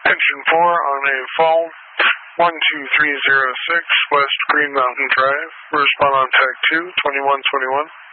Attention 4 on a fall 12306 West Green Mountain Drive. Respond on tag 2, 2121.